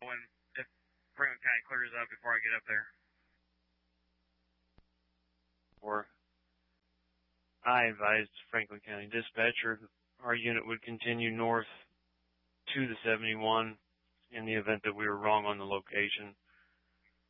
when if Franklin County clears up before I get up there. Or I advised Franklin County Dispatcher our unit would continue north to the 71 in the event that we were wrong on the location.